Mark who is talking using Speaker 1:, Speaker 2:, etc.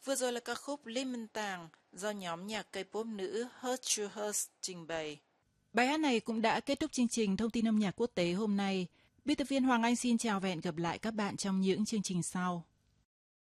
Speaker 1: Vừa rồi là ca khúc Lim Minh Tàng do nhóm nhạc K-pop nữ Hurt to Hurt trình bày. Bài hát này cũng đã kết thúc chương trình Thông tin âm nhạc quốc tế hôm nay. Biên tập viên Hoàng Anh xin chào và hẹn gặp lại các bạn trong những chương trình sau.